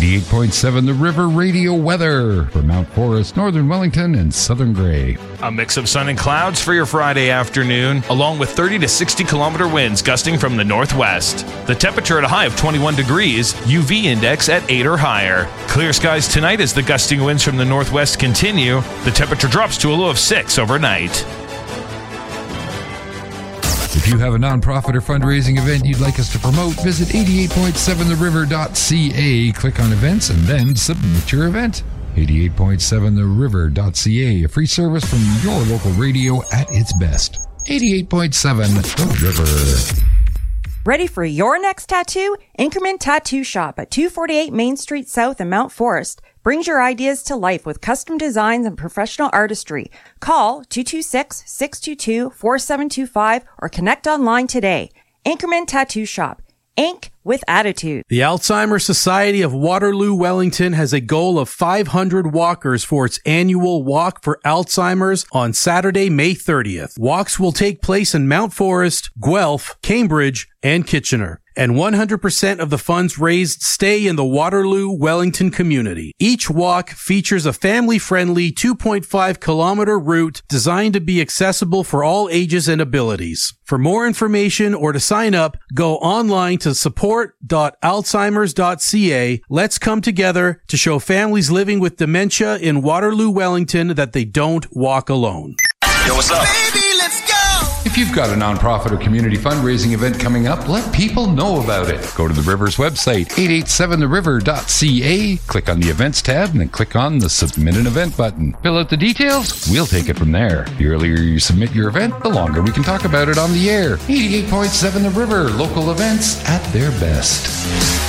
88.7 The River Radio weather for Mount Forest, Northern Wellington, and Southern Grey. A mix of sun and clouds for your Friday afternoon, along with 30 to 60 kilometer winds gusting from the northwest. The temperature at a high of 21 degrees, UV index at 8 or higher. Clear skies tonight as the gusting winds from the northwest continue. The temperature drops to a low of 6 overnight. If you have a nonprofit or fundraising event you'd like us to promote, visit 88.7theriver.ca, click on events, and then submit your event. 88.7theriver.ca, a free service from your local radio at its best. 88.7 The River. Ready for your next tattoo? Increment Tattoo Shop at 248 Main Street South in Mount Forest brings your ideas to life with custom designs and professional artistry. Call 226-622-4725 or connect online today. Increment Tattoo Shop. Ink with attitude. The Alzheimer's Society of Waterloo Wellington has a goal of 500 walkers for its annual Walk for Alzheimer's on Saturday, May 30th. Walks will take place in Mount Forest, Guelph, Cambridge, and Kitchener. And 100% of the funds raised stay in the Waterloo Wellington community. Each walk features a family-friendly 2.5-kilometer route designed to be accessible for all ages and abilities. For more information or to sign up, go online to support.alzheimers.ca. Let's come together to show families living with dementia in Waterloo, Wellington that they don't walk alone. Yo, what's up? Baby, let's go! If you've got a nonprofit or community fundraising event coming up, let people know about it. Go to the River's website, 887theriver.ca, click on the Events tab, and then click on the Submit an Event button. Fill out the details, we'll take it from there. The earlier you submit your event, the longer we can talk about it on the air. 88.7 The River, local events at their best.